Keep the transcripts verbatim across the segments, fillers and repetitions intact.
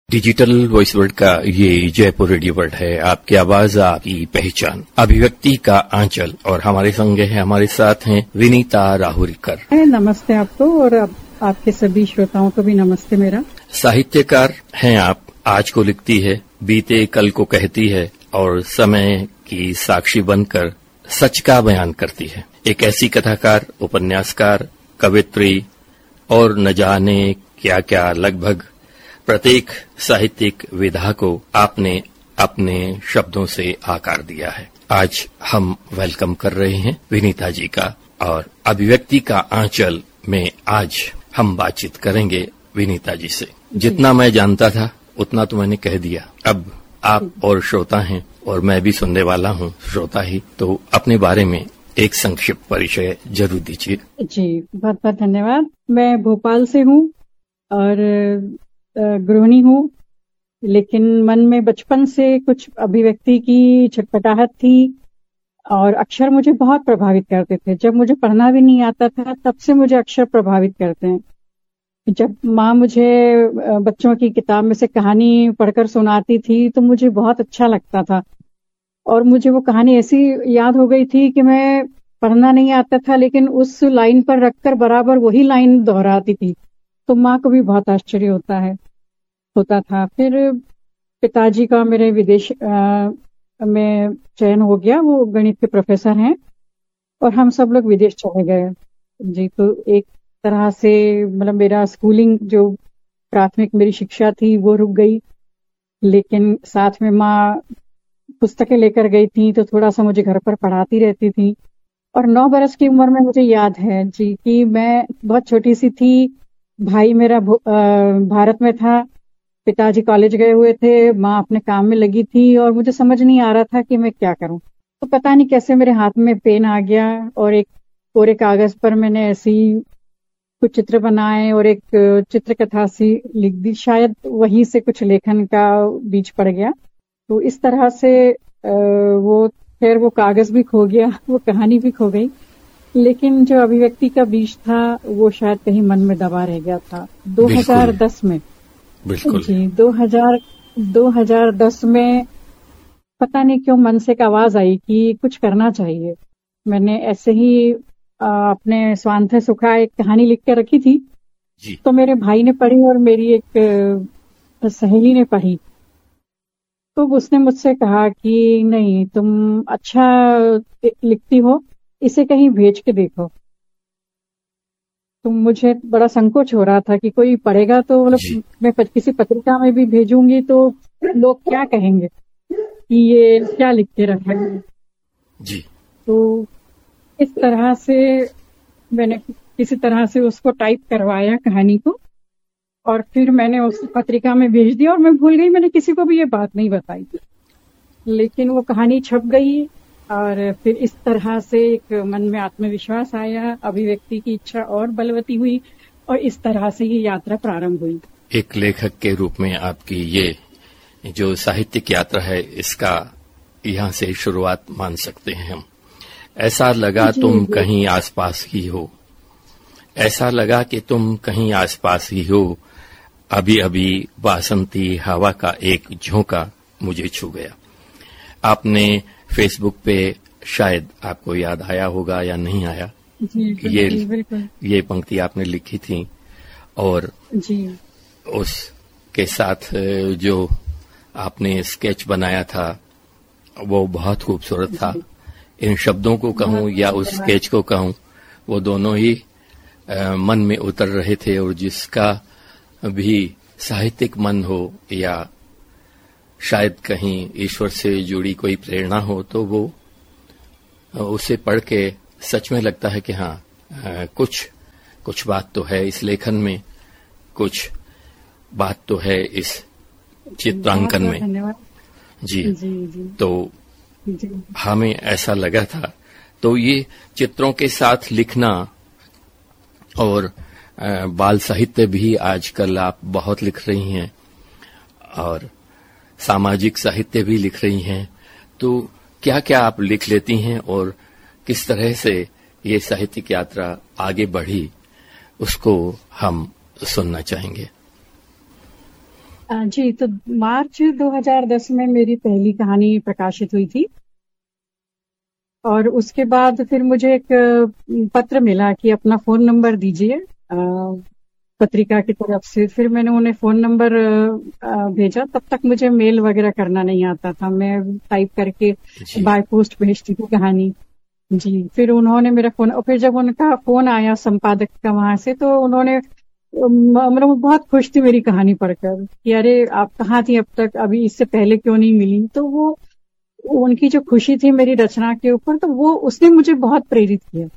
Digital voice world का ये Jaipur radio world है। आपकी आवाज, आपकी पहचान, अभिव्यक्ति का आंचल। और हमारे संग है, हमारे साथ हैं विनीता राहुलकर। नमस्ते आपको और आप, आपके सभी श्रोताओं को भी नमस्ते। मेरा साहित्यकार हैं आप। आज को लिखती है, बीते कल को कहती है और समय की साक्षी बनकर सच का बयान करती है। एक ऐसी कथाकार, उपन्यासकार, कवित्री और न जाने क्या क्या, लगभग प्रत्येक साहित्यिक विधा को आपने अपने शब्दों से आकार दिया है। आज हम वेलकम कर रहे हैं विनीता जी का, और अभिव्यक्ति का आंचल में आज हम बातचीत करेंगे विनीता जी से। जितना मैं जानता था उतना तो मैंने कह दिया। अब आप और श्रोता हैं और मैं भी सुनने वाला हूँ, श्रोता ही, तो अपने बारे में एक संक्षिप्त परिचय जरूर दीजिए। जी, बहुत बहुत धन्यवाद। मैं भोपाल से हूँ और गृहिणी हूँ, लेकिन मन में बचपन से कुछ अभिव्यक्ति की छटपटाहट थी और अक्षर मुझे बहुत प्रभावित करते थे। जब मुझे पढ़ना भी नहीं आता था तब से मुझे अक्षर प्रभावित करते हैं। जब माँ मुझे बच्चों की किताब में से कहानी पढ़कर सुनाती थी तो मुझे बहुत अच्छा लगता था, और मुझे वो कहानी ऐसी याद हो गई थी कि मैं पढ़ना नहीं आता था लेकिन उस लाइन पर रखकर बराबर वही लाइन दोहराती थी, तो माँ को भी बहुत आश्चर्य होता है होता था। फिर पिताजी का मेरे विदेश आ, में चयन हो गया। वो गणित के प्रोफेसर हैं और हम सब लोग विदेश चले गए। जी, तो एक तरह से मतलब मेरा स्कूलिंग, जो प्राथमिक मेरी शिक्षा थी, वो रुक गई। लेकिन साथ में माँ पुस्तकें लेकर गई थी तो थोड़ा सा मुझे घर पर पढ़ाती रहती थी। और नौ बरस की उम्र में मुझे याद है जी कि मैं बहुत छोटी सी थी। भाई मेरा भारत में था, पिताजी कॉलेज गए हुए थे, माँ अपने काम में लगी थी और मुझे समझ नहीं आ रहा था कि मैं क्या करूं। तो पता नहीं कैसे मेरे हाथ में पेन आ गया और एक कोरे कागज पर मैंने ऐसी कुछ चित्र बनाए और एक चित्रकथा सी लिख दी। शायद वहीं से कुछ लेखन का बीज पड़ गया। तो इस तरह से वो खैर वो कागज भी खो गया, वो कहानी भी खो गई, लेकिन जो अभिव्यक्ति का बीज था वो शायद कहीं मन में दबा रह गया था। दो हज़ार दस में बिल्कुल जी दो हज़ार दस में पता नहीं क्यों मन से एक आवाज आई कि कुछ करना चाहिए। मैंने ऐसे ही आ, अपने स्वांतः सुखा एक कहानी लिख के रखी थी जी। तो मेरे भाई ने पढ़ी और मेरी एक सहेली ने पढ़ी। तो उसने मुझसे कहा कि नहीं, तुम अच्छा लिखती हो, इसे कहीं भेज के देखो। तो मुझे बड़ा संकोच हो रहा था कि कोई पढ़ेगा तो मतलब मैं किसी पत्रिका में भी भेजूंगी तो लोग क्या कहेंगे कि ये क्या लिख के रखा है जी। तो इस तरह से मैंने किसी तरह से उसको टाइप करवाया कहानी को, और फिर मैंने उस पत्रिका में भेज दिया और मैं भूल गई, मैंने किसी को भी ये बात नहीं बताई थी। लेकिन वो कहानी छप गई और फिर इस तरह से एक मन में आत्मविश्वास आया, अभिव्यक्ति की इच्छा और बलवती हुई और इस तरह से ये यात्रा प्रारंभ हुई। एक लेखक के रूप में आपकी ये जो साहित्यिक यात्रा है, इसका यहाँ से शुरुआत मान सकते हैं हम। ऐसा लगा तुम कहीं आसपास ही हो, ऐसा लगा कि तुम कहीं आसपास ही हो, अभी अभी वासंती हवा का एक झोंका मुझे छू गया। आपने फेसबुक पे, शायद आपको याद आया होगा या नहीं आया, जी, ये बिल्कुल। ये पंक्ति आपने लिखी थी और जी, उसके साथ जो आपने स्केच बनाया था वो बहुत खूबसूरत था। इन शब्दों को कहूं या उस स्केच को कहूं, वो दोनों ही आ, मन में उतर रहे थे। और जिसका भी साहित्यिक मन हो या शायद कहीं ईश्वर से जुड़ी कोई प्रेरणा हो, तो वो उसे पढ़ के सच में लगता है कि हाँ, कुछ कुछ बात तो है इस लेखन में, कुछ बात तो है इस चित्रांकन में। जी, जी, जी। तो जी। हमें ऐसा लगा था। तो ये चित्रों के साथ लिखना और बाल साहित्य भी आजकल आप बहुत लिख रही हैं और सामाजिक साहित्य भी लिख रही हैं, तो क्या क्या आप लिख लेती हैं और किस तरह से ये साहित्यिक यात्रा आगे बढ़ी, उसको हम सुनना चाहेंगे। अ, जी, तो मार्च दो हज़ार दस में मेरी पहली कहानी प्रकाशित हुई थी और उसके बाद फिर मुझे एक अ, पत्र मिला कि अपना फ़ोन नंबर दीजिए अ, पत्रिका की तरफ से। फिर मैंने उन्हें फ़ोन नंबर अ, अ, भेजा। तब तक मुझे मेल वगैरह करना नहीं आता था। मैं टाइप करके जी बाय पोस्ट भेजती थी कहानी। जी, फिर उन्होंने मेरा फ़ोन और फिर जब उनका फ़ोन आया संपादक का वहाँ से, तो उन्होंने म मतलब वो बहुत खुश थी मेरी कहानी पढ़कर कि अरे! आप कहाँ थी अब तक? अभी इससे पहले क्यों नहीं मिली? तो वो उनकी जो खुशी थी मेरी रचना के ऊपर, तो वो उसने मुझे बहुत प्रेरित किया।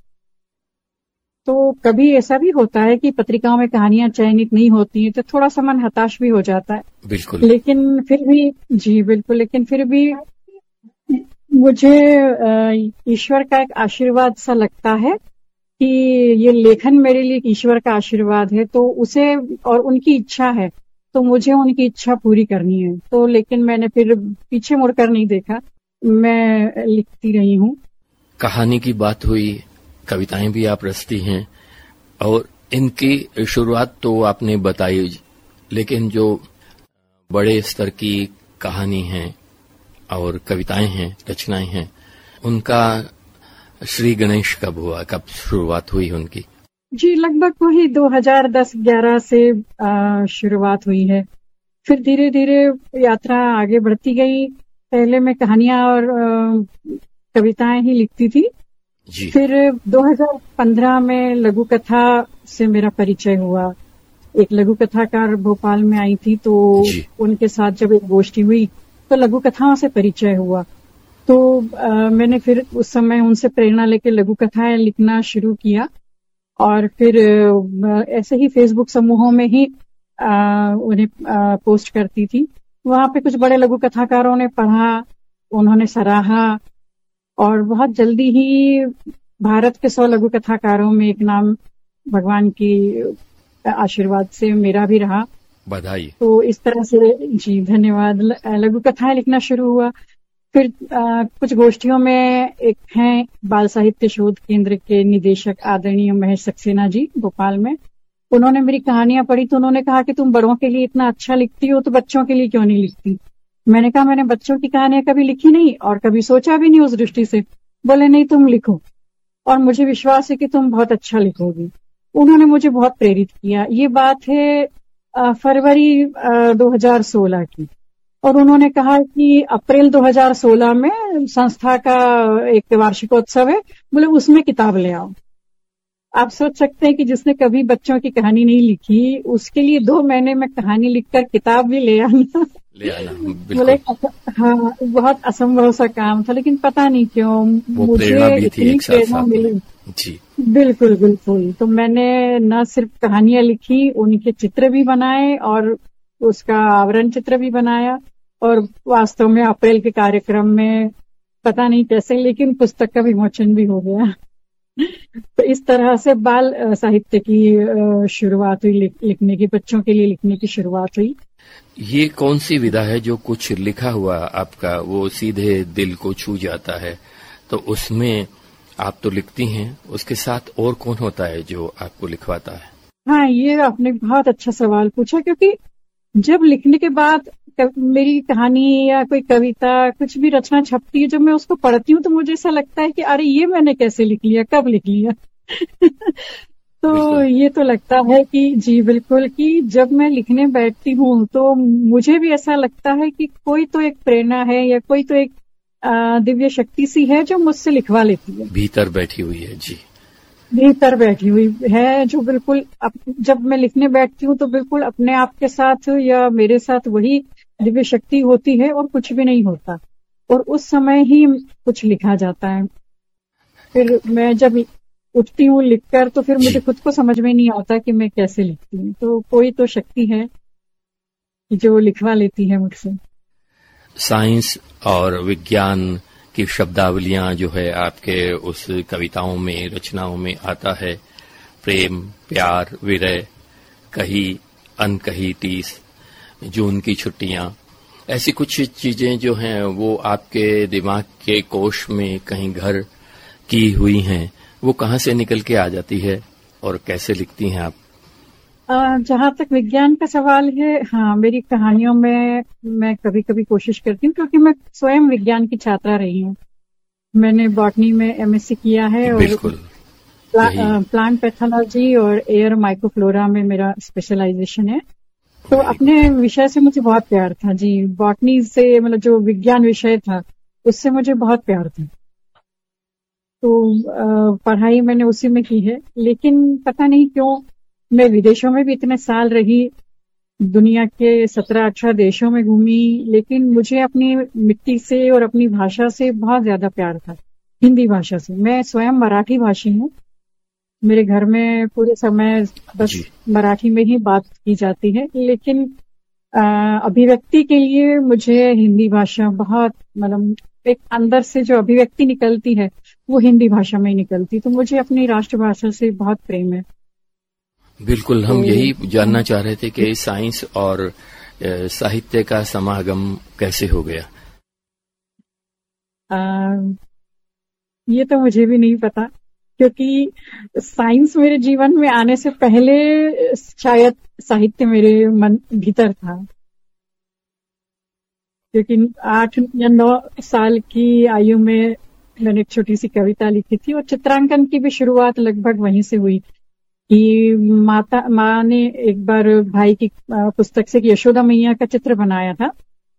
तो कभी ऐसा भी होता है कि पत्रिकाओं में कहानियां चयनित नहीं होती हैं, तो थोड़ा-सा मन हताश भी हो जाता है। बिल्कुल। लेकिन फिर भी जी, बिल्कुल, लेकिन फिर भी मुझे अ, ईश्वर का एक आशीर्वाद सा लगता है कि ये लेखन मेरे लिए एक ईश्वर का आशीर्वाद है, तो उसे और उनकी इच्छा है, तो मुझे उनकी इच्छा पूरी करनी है। तो लेकिन मैंने फिर पीछे मुड़कर नहीं देखा, मैं लिखती रही हूँ। कहानी की बात हुई, कविताएं भी आप रचती हैं और इनकी शुरुआत तो आपने बताई, लेकिन जो बड़े स्तर की कहानी है और कविताएं हैं, रचनाएं हैं, उनका श्री गणेश कब हुआ, कब शुरुआत हुई उनकी? जी, लगभग वही दो हज़ार दस ग्यारह से आ, शुरुआत हुई है। फिर धीरे धीरे यात्रा आगे बढ़ती गई। पहले मैं कहानियां और आ, कविताएं ही लिखती थी। जी। फिर दो हज़ार पंद्रह में लघु कथा से मेरा परिचय हुआ। एक लघु कथाकार भोपाल में आई थी, तो जी। उनके साथ जब एक गोष्ठी हुई तो लघु कथाओं से परिचय हुआ। तो आ, मैंने फिर उस समय उनसे प्रेरणा लेकर लघु कथाएं लिखना शुरू किया और फिर आ, ऐसे ही फेसबुक समूहों में ही आ, उन्हें आ, पोस्ट करती थी। वहां पे कुछ बड़े लघु कथाकारों ने पढ़ा, उन्होंने सराहा और बहुत जल्दी ही भारत के सौ लघु कथाकारों में एक नाम भगवान की आशीर्वाद से मेरा भी रहा। बधाई। तो इस तरह से जी धन्यवाद। लघु कथाएं लिखना शुरू हुआ। फिर आ, कुछ गोष्ठियों में एक हैं बाल साहित्य शोध केंद्र के निदेशक आदरणीय महेश सक्सेना जी भोपाल में। उन्होंने मेरी कहानियां पढ़ी तो उन्होंने कहा कि तुम बड़ों के लिए इतना अच्छा लिखती हो तो बच्चों के लिए क्यों नहीं लिखती। मैंने कहा मैंने बच्चों की कहानियां कभी लिखी नहीं और कभी सोचा भी नहीं उस दृष्टि से। बोले नहीं, तुम लिखो और मुझे विश्वास है कि तुम बहुत अच्छा लिखोगी। उन्होंने मुझे बहुत प्रेरित किया। ये बात है आ, फरवरी दो हज़ार सोलह की, और उन्होंने कहा कि अप्रैल दो हज़ार सोलह में संस्था का एक वार्षिकोत्सव है, बोले उसमें किताब ले आओ। आप सोच सकते हैं कि जिसने कभी बच्चों की कहानी नहीं लिखी, उसके लिए दो महीने में कहानी लिखकर किताब भी ले आना ले आना बोले हाँ, बहुत असंभव सा काम था। लेकिन पता नहीं क्यों मुझे इतनी प्रेरणा मिली। जी बिल्कुल बिल्कुल। तो मैंने न सिर्फ कहानियां लिखी, उनके चित्र भी बनाए और उसका आवरण चित्र भी बनाया, और वास्तव में अप्रैल के कार्यक्रम में पता नहीं कैसे लेकिन पुस्तक का विमोचन भी हो गया। तो इस तरह से बाल साहित्य की शुरुआत हुई, लिख, लिखने की, बच्चों के लिए लिखने की शुरुआत हुई। ये कौन सी विधा है जो कुछ लिखा हुआ आपका वो सीधे दिल को छू जाता है? तो उसमें आप तो लिखती हैं, उसके साथ और कौन होता है जो आपको लिखवाता है? हाँ, ये आपने बहुत अच्छा सवाल पूछा, क्योंकि जब लिखने के बाद मेरी कहानी या कोई कविता कुछ भी रचना छपती है, जब मैं उसको पढ़ती हूँ तो मुझे ऐसा लगता है कि अरे ये मैंने कैसे लिख लिया, कब लिख लिया। तो ये तो लगता है कि जी बिल्कुल, कि जब मैं लिखने बैठती हूँ तो मुझे भी ऐसा लगता है कि कोई तो एक प्रेरणा है या कोई तो एक दिव्य शक्ति सी है जो मुझसे लिखवा लेती है। भीतर बैठी हुई है। जी, भीतर बैठी हुई है जो बिल्कुल अप, जब मैं लिखने बैठती हूँ तो बिल्कुल अपने आप के साथ या मेरे साथ वही दिव्य शक्ति होती है और कुछ भी नहीं होता, और उस समय ही कुछ लिखा जाता है। फिर मैं जब उठती हूँ लिखकर तो फिर मुझे खुद को समझ में नहीं आता कि मैं कैसे लिखती हूँ। तो कोई तो शक्ति है जो लिखवा लेती है मुझसे। साइंस और विज्ञान की शब्दावलियां जो है आपके उस कविताओं में, रचनाओं में आता है। प्रेम, प्यार, विरह, कही अनकही टीस, जून की छुट्टियां, ऐसी कुछ चीजें जो हैं वो आपके दिमाग के कोश में कहीं घर की हुई हैं। वो कहाँ से निकल के आ जाती है और कैसे लिखती हैं आप? जहाँ तक विज्ञान का सवाल है, हाँ, मेरी कहानियों में मैं कभी कभी कोशिश करती हूँ, क्योंकि मैं स्वयं विज्ञान की छात्रा रही हूँ। मैंने बॉटनी में एमएससी किया है और प्ला, प्लांट पैथोलॉजी और एयर माइक्रोफ्लोरा में मेरा स्पेशलाइजेशन है। तो अपने विषय से मुझे बहुत प्यार था जी। बॉटनी से, मतलब जो विज्ञान विषय था, उससे मुझे बहुत प्यार था। तो पढ़ाई मैंने उसी में की है। लेकिन पता नहीं क्यों मैं विदेशों में भी इतने साल रही, दुनिया के सत्रह अठारह देशों में घूमी, लेकिन मुझे अपनी मिट्टी से और अपनी भाषा से बहुत ज्यादा प्यार था, हिंदी भाषा से। मैं स्वयं मराठी भाषी हूँ। मेरे घर में पूरे समय बस मराठी में ही बात की जाती है, लेकिन अभिव्यक्ति के लिए मुझे हिंदी भाषा बहुत, मतलब एक अंदर से जो अभिव्यक्ति निकलती है वो हिंदी भाषा में ही निकलती। तो मुझे अपनी राष्ट्रभाषा से बहुत प्रेम है। बिल्कुल, हम यही जानना चाह रहे थे कि साइंस और साहित्य का समागम कैसे हो गया। आ, ये तो मुझे भी नहीं पता, क्योंकि साइंस मेरे जीवन में आने से पहले शायद साहित्य मेरे मन भीतर था। क्योंकि आठ या नौ साल की आयु में मैंने एक छोटी सी कविता लिखी थी, और चित्रांकन की भी शुरुआत लगभग वहीं से हुई कि माता माँ ने एक बार भाई की पुस्तक से यशोदा मैया का चित्र बनाया था।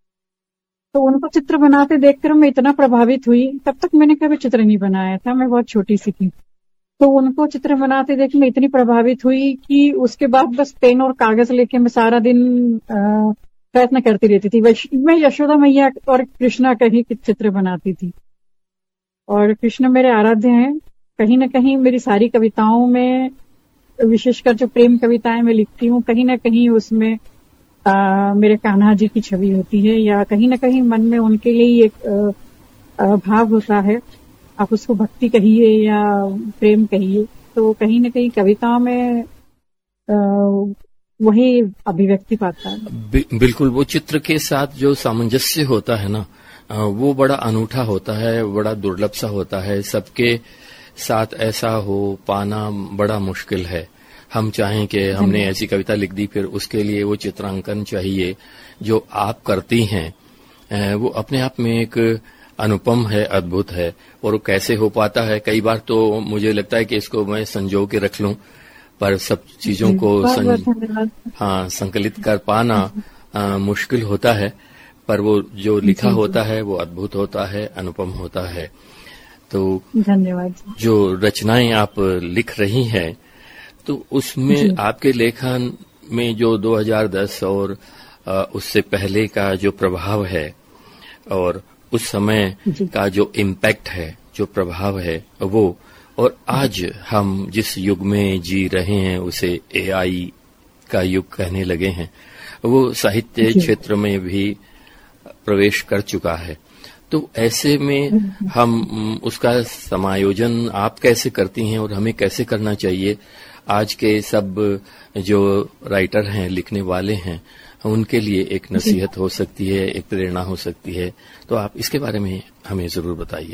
तो उनको चित्र बनाते देखकर मैं इतना प्रभावित हुई। तब तक मैंने कभी चित्र नहीं बनाया था, मैं बहुत छोटी सी थी। तो उनको चित्र बनाते देख मैं इतनी प्रभावित हुई कि उसके बाद बस पेन और कागज लेके मैं सारा दिन प्रयत्न करती रहती थी। मैं यशोदा मैया और कृष्णा का ही चित्र बनाती थी, और कृष्ण मेरे आराध्य हैं। कहीं ना कहीं मेरी सारी कविताओं में, विशेषकर जो प्रेम कविताएं मैं लिखती हूँ, कहीं ना कहीं उसमें आ, मेरे कान्हा जी की छवि होती है, या कहीं ना कहीं मन में उनके लिए एक आ, आ, भाव होता है। आप उसको भक्ति कहिए या प्रेम कहिए, तो कहीं ना कहीं कविताओं में आ, वही अभिव्यक्ति पाता है। बि, बिल्कुल, वो चित्र के साथ जो सामंजस्य होता है ना, वो बड़ा अनूठा होता है, बड़ा दुर्लभ सा होता है। सबके साथ ऐसा हो पाना बड़ा मुश्किल है। हम चाहें कि हमने ऐसी कविता लिख दी, फिर उसके लिए वो चित्रांकन चाहिए जो आप करती हैं, वो अपने आप में एक अनुपम है, अद्भुत है। और वो कैसे हो पाता है, कई बार तो मुझे लगता है कि इसको मैं संजो के रख लूं, पर सब चीजों को सं... हाँ संकलित कर पाना आ, मुश्किल होता है। पर वो जो लिखा होता है वो अद्भुत होता है, अनुपम होता है। तो धन्यवाद। जो रचनाएं आप लिख रही हैं, तो उसमें आपके लेखन में जो दो हज़ार दस और उससे पहले का जो प्रभाव है, और उस समय का जो इम्पैक्ट है, जो प्रभाव है वो, और आज हम जिस युग में जी रहे हैं उसे एआई का युग कहने लगे हैं, वो साहित्य क्षेत्र में भी प्रवेश कर चुका है। तो ऐसे में हम उसका समायोजन आप कैसे करती हैं और हमें कैसे करना चाहिए? आज के सब जो राइटर हैं, लिखने वाले हैं, उनके लिए एक नसीहत हो सकती है, एक प्रेरणा हो सकती है। तो आप इसके बारे में हमें जरूर बताइए।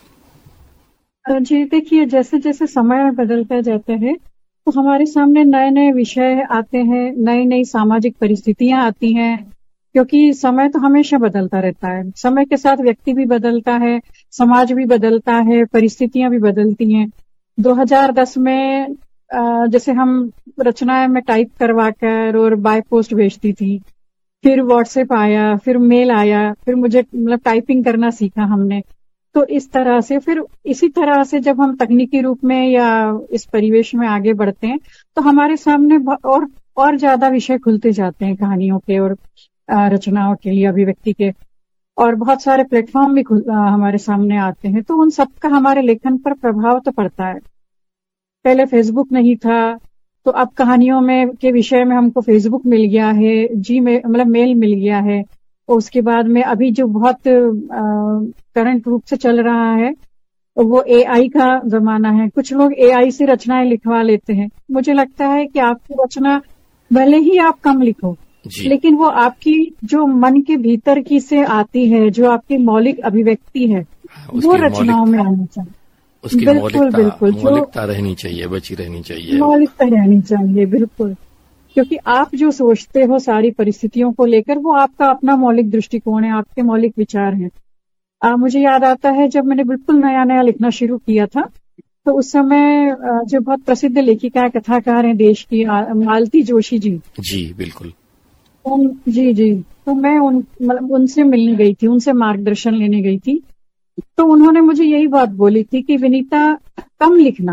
जी देखिए, जैसे जैसे समय बदलता जाता है तो हमारे सामने नए नए विषय आते हैं, नई नई सामाजिक परिस्थितियां आती हैं, क्योंकि समय तो हमेशा बदलता रहता है। समय के साथ व्यक्ति भी बदलता है, समाज भी बदलता है, परिस्थितियां भी बदलती हैं। दो हज़ार दस में जैसे हम रचनाएं में टाइप करवा कर और बाय पोस्ट भेजती थी, फिर व्हाट्सएप आया, फिर मेल आया, फिर मुझे मतलब टाइपिंग करना सीखा हमने। तो इस तरह से, फिर इसी तरह से जब हम तकनीकी रूप में या इस परिवेश में आगे बढ़ते हैं तो हमारे सामने और और ज्यादा विषय खुलते जाते हैं कहानियों के और रचनाओं के लिए, अभिव्यक्ति के, और बहुत सारे प्लेटफॉर्म भी हमारे सामने आते हैं। तो उन सबका हमारे लेखन पर प्रभाव तो पड़ता है। पहले फेसबुक नहीं था, तो अब कहानियों में के विषय में हमको फेसबुक मिल गया है, जी में मतलब मेल मिल गया है। और उसके बाद में अभी जो बहुत करंट रूप से चल रहा है वो एआई का जमाना है। कुछ लोग एआई से रचनाएं लिखवा लेते हैं। मुझे लगता है कि आपकी रचना भले ही आप कम लिखो, लेकिन वो आपकी जो मन के भीतर की से आती है, जो आपकी मौलिक अभिव्यक्ति है, वो रचनाओं में आनी चाहिए। उसकी बिल्कुल मौलिकता, बिल्कुल मौलिकता रहनी चाहिए, बची रहनी चाहिए, मौलिकता रहनी चाहिए, बिल्कुल। क्योंकि आप जो सोचते हो सारी परिस्थितियों को लेकर वो आपका अपना मौलिक दृष्टिकोण है, आपके मौलिक विचार हैं। आ, मुझे याद आता है जब मैंने बिल्कुल नया नया लिखना शुरू किया था तो उस समय जो बहुत प्रसिद्ध लेखिका कथाकार हैं देश की, मालती जोशी जी जी बिल्कुल उन, जी जी तो मैं उन मतलब उनसे मिलने गई थी, उनसे मार्गदर्शन लेने गई थी। तो उन्होंने मुझे यही बात बोली थी कि विनीता कम लिखना,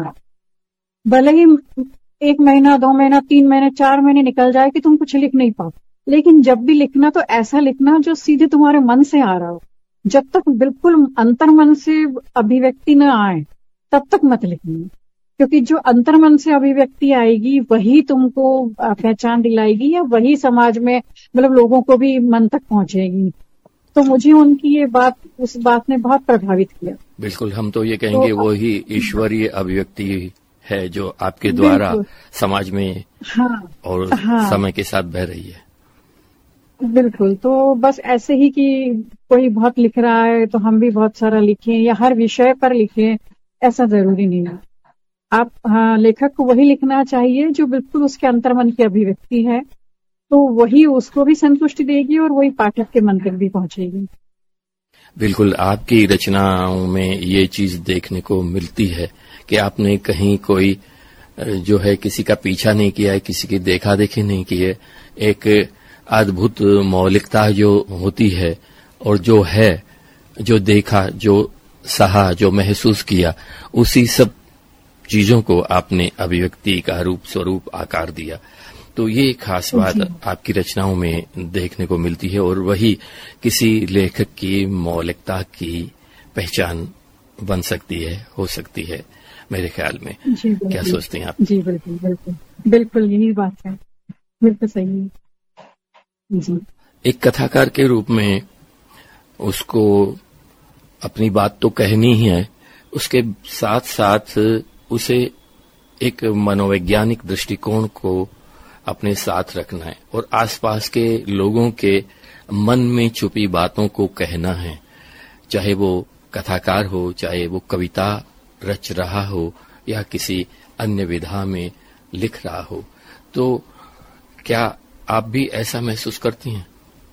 भले ही एक महीना दो महीना तीन महीने चार महीने निकल जाए कि तुम कुछ लिख नहीं पाओ, लेकिन जब भी लिखना तो ऐसा लिखना जो सीधे तुम्हारे मन से आ रहा हो। जब तक बिल्कुल अंतर्मन से अभिव्यक्ति न आए तब तक मत लिखना, क्योंकि जो अंतर्मन से अभिव्यक्ति आएगी वही तुमको पहचान दिलाएगी या वही समाज में मतलब लोगों को भी मन तक पहुंचेगी। तो मुझे उनकी ये बात उस बात ने बहुत प्रभावित किया। बिल्कुल, हम तो ये कहेंगे तो, वो ही ईश्वरीय अभिव्यक्ति है जो आपके द्वारा समाज में हाँ, और हाँ, समय के साथ बह रही है। बिल्कुल, तो बस ऐसे ही कि कोई बहुत लिख रहा है तो हम भी बहुत सारा लिखें या हर विषय पर लिखें, ऐसा जरूरी नहीं है। आप हाँ, लेखक को वही लिखना चाहिए जो बिल्कुल उसके अंतर्मन की अभिव्यक्ति है, तो वही उसको भी संतुष्टि देगी और वही पाठक के मन तक भी पहुंचेगी। बिल्कुल, आपकी रचनाओं में ये चीज देखने को मिलती है कि आपने कहीं कोई जो है किसी का पीछा नहीं किया है, किसी की देखा देखी नहीं की है। एक अद्भुत मौलिकता जो होती है और जो है, जो देखा, जो सहा, जो महसूस किया, उसी सब चीजों को आपने अभिव्यक्ति का रूप स्वरूप आकार दिया। तो ये खास बात आपकी रचनाओं में देखने को मिलती है और वही किसी लेखक की मौलिकता की पहचान बन सकती है, हो सकती है मेरे ख्याल में। क्या सोचते हैं आप? जी बिल्कुल बिल्कुल बिल्कुल यही बात है, बिल्कुल सही है जी। एक कथाकार के रूप में उसको अपनी बात तो कहनी ही है, उसके साथ साथ उसे एक मनोवैज्ञानिक दृष्टिकोण को अपने साथ रखना है और आसपास के लोगों के मन में छुपी बातों को कहना है, चाहे वो कथाकार हो, चाहे वो कविता रच रहा हो या किसी अन्य विधा में लिख रहा हो। तो क्या आप भी ऐसा महसूस करती हैं?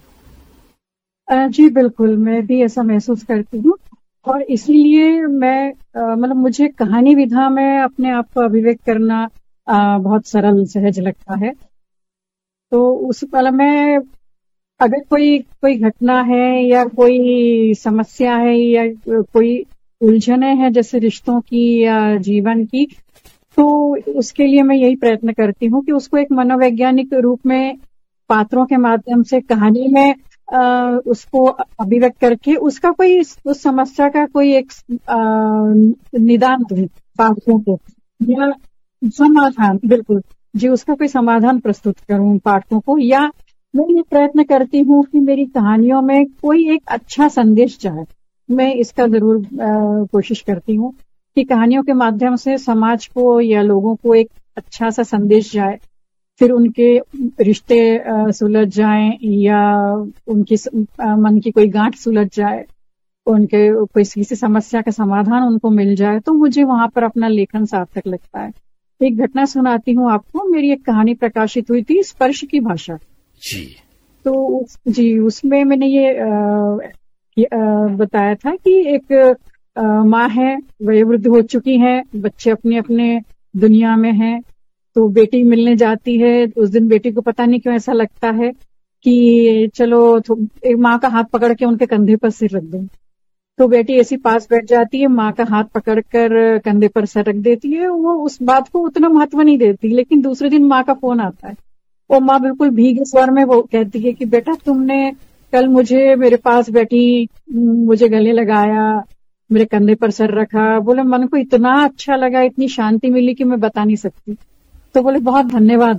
जी बिल्कुल, मैं भी ऐसा महसूस करती हूँ और इसलिए मैं मतलब मुझे कहानी विधा में अपने आप को अभिव्यक्त करना आ, बहुत सरल सहज लगता है। तो उस पल में अगर कोई कोई घटना है या कोई समस्या है या कोई उलझने हैं जैसे रिश्तों की या जीवन की, तो उसके लिए मैं यही प्रयत्न करती हूँ कि उसको एक मनोवैज्ञानिक रूप में पात्रों के माध्यम से कहानी में आ, उसको अभिव्यक्त करके उसका कोई उस समस्या का कोई एक आ, निदान दूं पाठकों को या समाधान, बिल्कुल जी, उसका कोई समाधान प्रस्तुत करूं पाठकों को। या मैं ये प्रयत्न करती हूँ कि मेरी कहानियों में कोई एक अच्छा संदेश जाए। मैं इसका जरूर आ, कोशिश करती हूँ कि कहानियों के माध्यम से समाज को या लोगों को एक अच्छा सा संदेश जाए, फिर उनके रिश्ते सुलझ जाएं या उनकी मन की कोई गांठ सुलझ जाए, उनके कोई किसी समस्या का समाधान उनको मिल जाए, तो मुझे वहां पर अपना लेखन सार्थक लगता है। एक घटना सुनाती हूँ आपको। मेरी एक कहानी प्रकाशित हुई थी, स्पर्श की भाषा जी। तो जी उसमें मैंने ये आ, आ, बताया था कि एक माँ है, वयोवृद्ध हो चुकी है, बच्चे अपने अपने दुनिया में हैं, तो बेटी मिलने जाती है। उस दिन बेटी को पता नहीं क्यों ऐसा लगता है कि चलो एक माँ का हाथ पकड़ के उनके कंधे पर सिर रख दें। तो बेटी ऐसी पास बैठ जाती है, माँ का हाथ पकड़कर कंधे पर सिर रख देती है। वो उस बात को उतना महत्व नहीं देती, लेकिन दूसरे दिन माँ का फोन आता है और माँ बिल्कुल भीगे स्वर में वो कहती है कि बेटा तुमने कल मुझे मेरे पास बैठी, मुझे गले लगाया, मेरे कंधे पर सर रखा। बोले मन को इतना अच्छा लगा, इतनी शांति मिली कि मैं बता नहीं सकती। तो बोले बहुत धन्यवाद।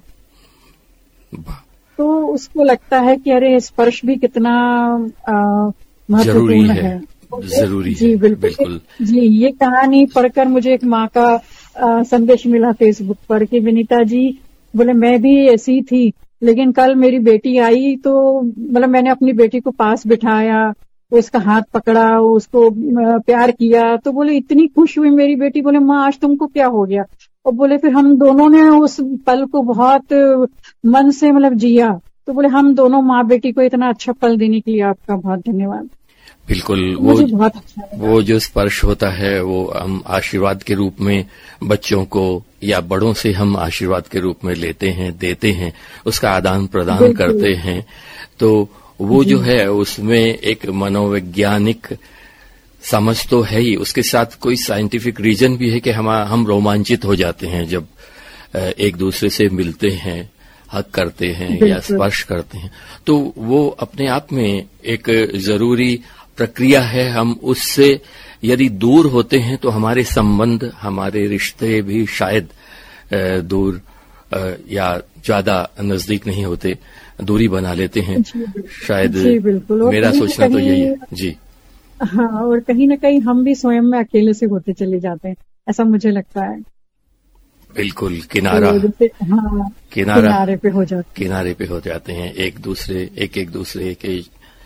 तो उसको लगता है कि अरे स्पर्श भी कितना महत्वपूर्ण है, है। जरूरी जी है, बिल्कुल, बिल्कुल जी। ये कहानी पढ़कर मुझे एक माँ का आ, संदेश मिला फेसबुक पर कि विनीता जी, बोले मैं भी ऐसी थी, लेकिन कल मेरी बेटी आई तो मतलब मैंने अपनी बेटी को पास बिठाया, उसका हाथ पकड़ा, उसको प्यार किया, तो बोले इतनी खुश हुई मेरी बेटी। बोले माँ आज तुमको क्या हो गया? और बोले फिर हम दोनों ने उस पल को बहुत मन से मतलब जिया। तो बोले हम दोनों माँ बेटी को इतना अच्छा पल देने के लिए आपका बहुत धन्यवाद। बिल्कुल, वो बहुत अच्छा वो जो स्पर्श होता है वो हम आशीर्वाद के रूप में बच्चों को या बड़ों से हम आशीर्वाद के रूप में लेते हैं, देते हैं, उसका आदान प्रदान करते हैं। तो वो जो है उसमें एक मनोवैज्ञानिक समझ तो है ही, उसके साथ कोई साइंटिफिक रीजन भी है कि हम हम रोमांचित हो जाते हैं जब एक दूसरे से मिलते हैं, हक करते हैं या स्पर्श करते हैं। तो वो अपने आप में एक जरूरी प्रक्रिया है। हम उससे यदि दूर होते हैं तो हमारे संबंध, हमारे रिश्ते भी शायद दूर या ज्यादा नजदीक नहीं होते, दूरी बना लेते हैं शायद। मेरा सोचना तो यही है जी। हाँ, और कहीं ना कहीं हम भी स्वयं में अकेले से होते चले जाते हैं, ऐसा मुझे लगता है। बिल्कुल, किनारा हाँ, किनारा किनारे पे हो जाते किनारे पे हो जाते हैं। एक दूसरे एक एक दूसरे के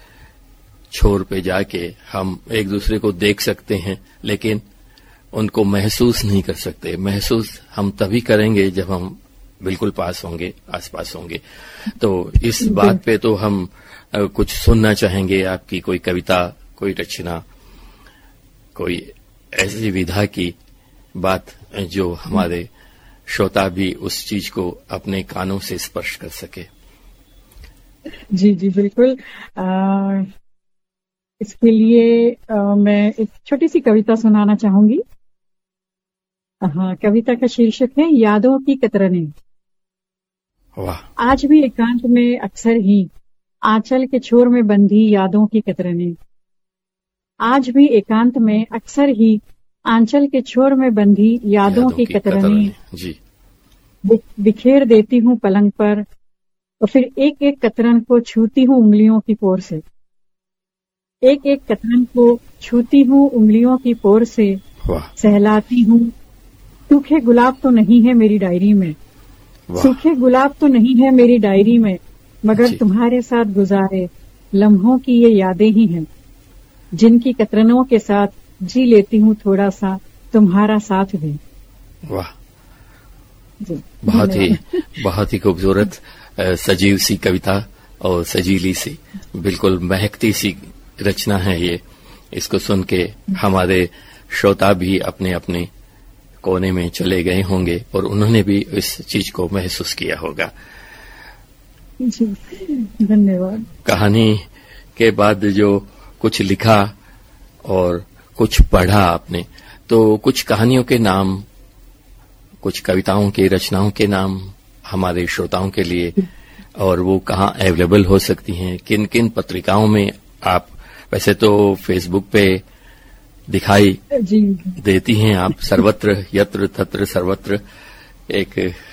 छोर पे जाके हम एक दूसरे को देख सकते हैं, लेकिन उनको महसूस नहीं कर सकते। महसूस हम तभी करेंगे जब हम बिल्कुल पास होंगे, आसपास होंगे। तो इस बात पे तो हम कुछ सुनना चाहेंगे, आपकी कोई कविता, कोई रचना, कोई ऐसी विधा की बात जो हमारे श्रोता भी उस चीज को अपने कानों से स्पर्श कर सके। जी जी बिल्कुल। आ, इसके लिए आ, मैं एक छोटी सी कविता सुनाना चाहूंगी। हाँ, कविता का शीर्षक है यादों की कतरने। वाह। आज भी एकांत में अक्सर ही आंचल के छोर में बंधी यादों की कतरने। आज भी एकांत में अक्सर ही आंचल के छोर में बंधी यादों, यादों की, की कतरनी जी बिखेर देती हूँ पलंग पर, और फिर एक एक कतरन को छूती हूँ उंगलियों की पोर से। एक एक कतरन को छूती हूँ उंगलियों की पोर से, सहलाती हूँ। सूखे गुलाब तो नहीं है मेरी डायरी में, सूखे गुलाब तो नहीं है मेरी डायरी में, मगर तुम्हारे साथ गुजारे लम्हों की ये यादें ही हैं, जिनकी कतरनों के साथ जी लेती हूँ थोड़ा सा तुम्हारा साथ भी। वाह, बहुत ही बहुत ही खूबसूरत सजीव सी कविता और सजीली सी, बिल्कुल महकती सी रचना है ये। इसको सुन के हमारे श्रोता भी अपने अपने कोने में चले गए होंगे और उन्होंने भी इस चीज को महसूस किया होगा। जी धन्यवाद। कहानी के बाद जो कुछ लिखा और कुछ पढ़ा आपने, तो कुछ कहानियों के नाम, कुछ कविताओं के रचनाओं के नाम हमारे श्रोताओं के लिए, और वो कहाँ अवेलेबल हो सकती हैं, किन किन पत्रिकाओं में आप, वैसे तो फेसबुक पे दिखाई जी देती हैं आप, सर्वत्र यत्र तत्र सर्वत्र एक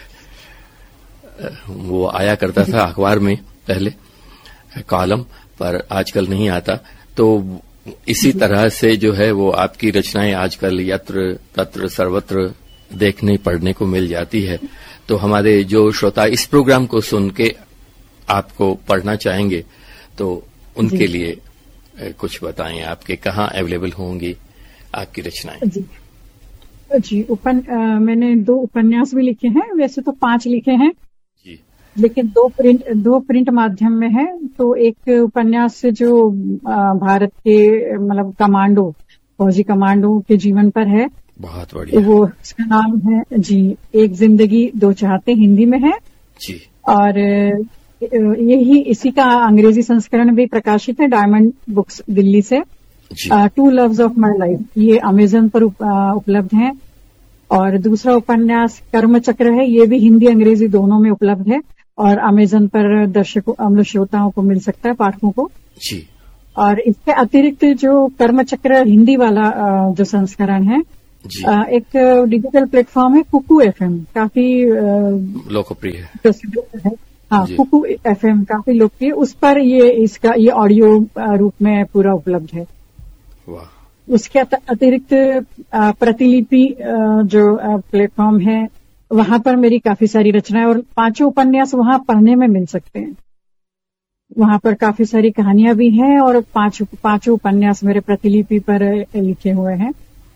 वो आया करता था अखबार में पहले कॉलम, पर आजकल नहीं आता। तो इसी तरह से जो है वो आपकी रचनाएं आजकल यत्र तत्र सर्वत्र देखने पढ़ने को मिल जाती है। तो हमारे जो श्रोता इस प्रोग्राम को सुन के आपको पढ़ना चाहेंगे तो उनके लिए कुछ बताएं, आपके कहाँ अवेलेबल होंगी आपकी रचनाएं? जी जी उपन, आ, मैंने दो उपन्यास भी लिखे हैं, वैसे तो पांच लिखे हैं जी, लेकिन दो प्रिंट दो प्रिंट माध्यम में है। तो एक उपन्यास जो आ, भारत के मतलब कमांडो, फौजी कमांडो के जीवन पर है, बहुत बढ़िया। वो उसका नाम है जी एक जिंदगी दो चाहते, हिंदी में है जी, और यही इसी का अंग्रेजी संस्करण भी प्रकाशित है डायमंड बुक्स दिल्ली से। To loves of my life, ये अमेजन पर उप, आ, उपलब्ध है। और दूसरा उपन्यास कर्म चक्र है, ये भी हिंदी अंग्रेजी दोनों में उपलब्ध है और अमेजन पर दर्शकों, हम श्रोताओं को मिल सकता है, पाठकों को जी। और इसके अतिरिक्त जो कर्म चक्र हिंदी वाला जो संस्करण है, एक डिजिटल प्लेटफॉर्म है कुकू एफएम, काफी लोकप्रिय है, प्रसिद्ध है। हाँ, कुकू एफएम काफी लोकप्रिय, उस पर ये इसका ये ऑडियो रूप में पूरा उपलब्ध है। वाह। उसके अतिरिक्त प्रतिलिपि जो प्लेटफॉर्म है, वहां पर मेरी काफी सारी रचनाएं और पांचों उपन्यास वहां पढ़ने में मिल सकते हैं। वहां पर काफी सारी कहानियां भी हैं और पांच पांचों उपन्यास मेरे प्रतिलिपि पर लिखे हुए हैं।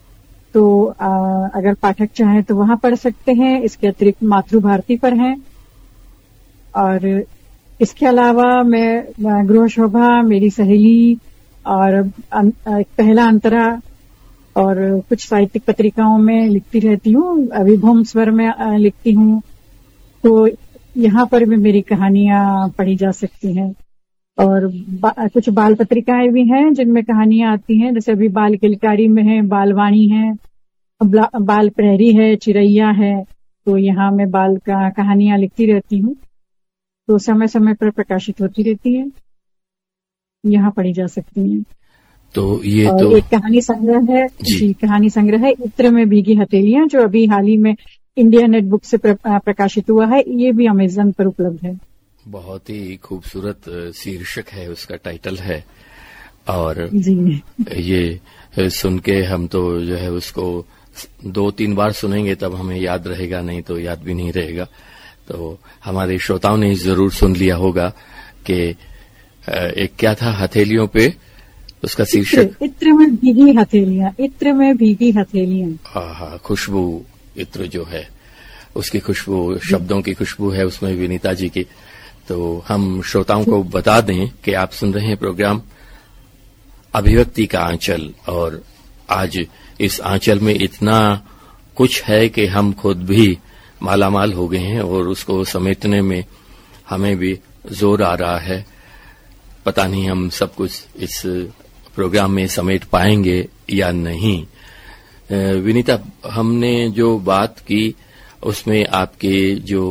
तो आ, अगर पाठक चाहें तो वहां पढ़ सकते हैं। इसके अतिरिक्त मातृभारती पर हैं। और इसके अलावा मैं गृह शोभा, मेरी सहेली और अन, एक पहला अंतरा और कुछ साहित्यिक पत्रिकाओं में लिखती रहती हूँ। अभिभूम स्वर में लिखती हूँ। तो यहाँ पर भी मेरी कहानियां पढ़ी जा सकती हैं। और बा, कुछ बाल पत्रिकाएं भी हैं जिनमें कहानियां आती हैं, जैसे अभी बाल किलकारी में है, बालवाणी है, बाल प्रहरी है, चिरैया है। तो यहाँ मैं बाल का कहानियां लिखती रहती हूँ। तो समय समय पर प्रकाशित होती रहती है, यहाँ पढ़ी जा सकती हैं। तो ये और तो एक कहानी संग्रह है जी, जी कहानी संग्रह है इत्र में भीगी हथेलियां, जो अभी हाल ही में इंडिया नेट बुक से प्र, प्रकाशित हुआ है। ये भी अमेजन पर उपलब्ध है। बहुत ही खूबसूरत शीर्षक है, उसका टाइटल है। और जी ये सुन के हम तो जो है उसको दो तीन बार सुनेंगे तब हमें याद रहेगा, नहीं तो याद भी नहीं रहेगा। तो हमारे श्रोताओं ने जरूर सुन लिया होगा कि एक क्या था, हथेलियों पे उसका शीर्षक, इत्र में भीगी हथेलियां, इत्र में भीगी हथेलियां। हाँ हाँ, खुशबू इत्र जो है उसकी खुशबू, शब्दों की खुशबू है उसमें विनीता जी की। तो हम श्रोताओं को बता दें कि आप सुन रहे हैं प्रोग्राम अभिव्यक्ति का आंचल, और आज इस आंचल में इतना कुछ है कि हम खुद भी मालामाल हो गए हैं और उसको समेटने में हमें भी जोर आ रहा है। पता नहीं हम सब कुछ इस प्रोग्राम में समेट पाएंगे या नहीं। विनीता, हमने जो बात की उसमें आपके जो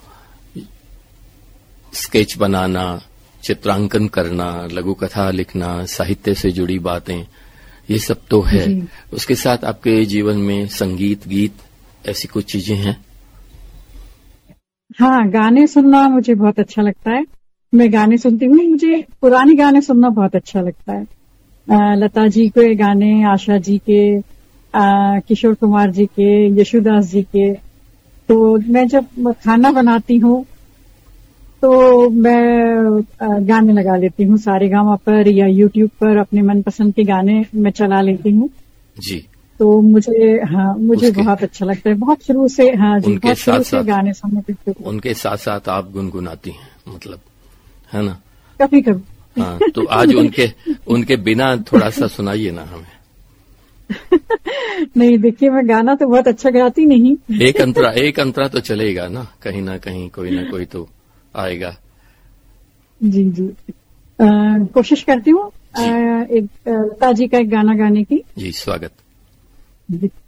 स्केच बनाना, चित्रांकन करना, लघु कथा लिखना, साहित्य से जुड़ी बातें, ये सब तो है। उसके साथ आपके जीवन में संगीत, गीत, ऐसी कुछ चीजें हैं? हाँ, गाने सुनना मुझे बहुत अच्छा लगता है। मैं गाने सुनती हूँ। मुझे पुराने गाने सुनना बहुत अच्छा लगता है। आ, लता जी के गाने, आशा जी के, आ, किशोर कुमार जी के, यशुदास जी के। तो मैं जब खाना बनाती हूँ तो मैं गाने लगा लेती हूँ सारेगामा पर या यूट्यूब पर, अपने मनपसंद के गाने मैं चला लेती हूँ जी। तो मुझे हाँ मुझे बहुत अच्छा लगता है, बहुत शुरू से। हाँ जी, बहुत शुरू से गाने सुनने के। उनके साथ साथ आप गुनगुनाती हैं, मतलब, है ना? कभी कभी। हाँ, तो आज उनके उनके बिना थोड़ा सा सुनाइए ना हमें। नहीं, देखिए, मैं गाना तो बहुत अच्छा गाती नहीं। एक अंतरा एक अंतरा तो चलेगा ना, कहीं ना कहीं कोई ना कोई तो आएगा। जी जी, आ, कोशिश करती हूँ एक लता जी का एक गाना गाने की। जी, स्वागत। जी।